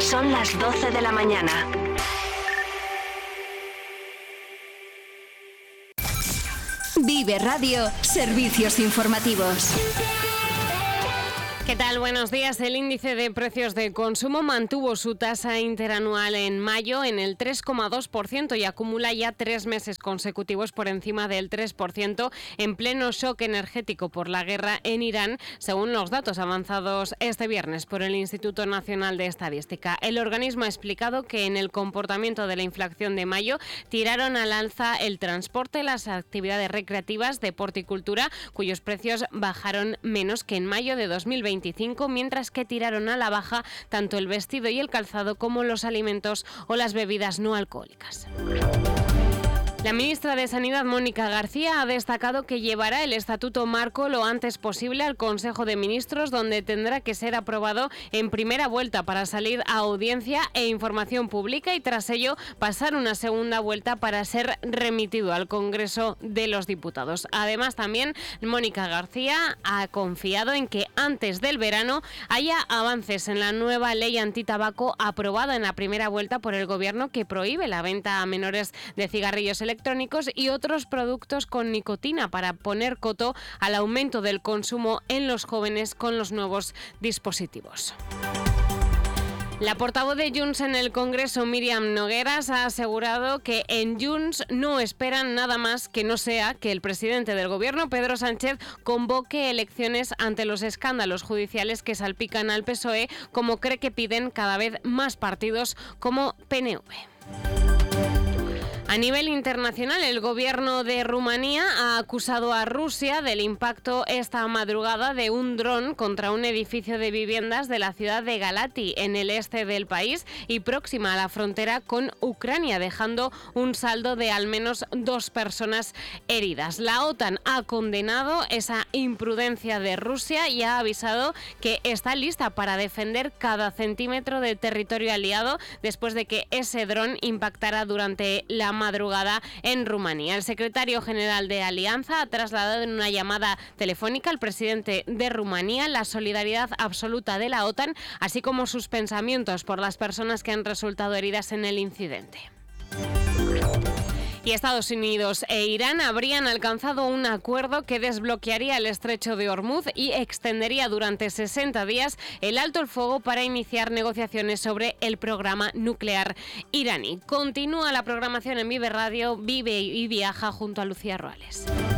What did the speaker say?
Son las 12 de la mañana. Vive Radio, servicios informativos. ¿Qué tal? Buenos días. El índice de precios de consumo mantuvo su tasa interanual en mayo en el 3,2% y acumula ya 3 meses consecutivos por encima del 3% en pleno shock energético por la guerra en Irán, según los datos avanzados este viernes por el Instituto Nacional de Estadística. El organismo ha explicado que en el comportamiento de la inflación de mayo tiraron al alza el transporte, las actividades recreativas, deporte y cultura, cuyos precios bajaron menos que en mayo de 2025, mientras que tiraron a la baja tanto el vestido y el calzado como los alimentos o las bebidas no alcohólicas. La ministra de Sanidad, Mónica García, ha destacado que llevará el Estatuto Marco lo antes posible al Consejo de Ministros, donde tendrá que ser aprobado en primera vuelta para salir a audiencia e información pública y tras ello pasar una segunda vuelta para ser remitido al Congreso de los Diputados. Además, también Mónica García ha confiado en que antes del verano haya avances en la nueva ley antitabaco aprobada en la primera vuelta por el Gobierno, que prohíbe la venta a menores de cigarrillos electrónicos y otros productos con nicotina para poner coto al aumento del consumo en los jóvenes con los nuevos dispositivos. La portavoz de Junts en el Congreso, Míriam Nogueras, ha asegurado que en Junts no esperan nada más que no sea que el presidente del Gobierno, Pedro Sánchez, convoque elecciones ante los escándalos judiciales que salpican al PSOE, como cree que piden cada vez más partidos como PNV. A nivel internacional, el gobierno de Rumanía ha acusado a Rusia del impacto esta madrugada de un dron contra un edificio de viviendas de la ciudad de Galati, en el este del país y próxima a la frontera con Ucrania, dejando un saldo de al menos 2 personas heridas. La OTAN ha condenado esa imprudencia de Rusia y ha avisado que está lista para defender cada centímetro de territorio aliado después de que ese dron impactara durante la madrugada en Rumanía. El secretario general de Alianza ha trasladado en una llamada telefónica al presidente de Rumanía la solidaridad absoluta de la OTAN, así como sus pensamientos por las personas que han resultado heridas en el incidente. Y Estados Unidos e Irán habrían alcanzado un acuerdo que desbloquearía el estrecho de Hormuz y extendería durante 60 días el alto el fuego para iniciar negociaciones sobre el programa nuclear iraní. Continúa la programación en Vive Radio, vive y viaja junto a Lucía Ruales.